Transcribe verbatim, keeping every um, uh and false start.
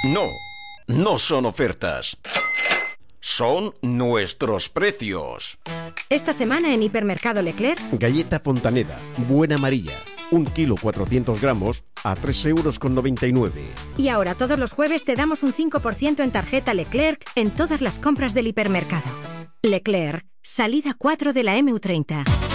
No, no son ofertas. Son nuestros precios. Esta semana en Hipermercado Leclerc, galleta Fontaneda, buena amarilla, un kilo cuatrocientos gramos a tres euros con noventa y nueve. Y ahora todos los jueves te damos un cinco por ciento en tarjeta Leclerc en todas las compras del hipermercado. Leclerc, salida cuatro de la eme u treinta.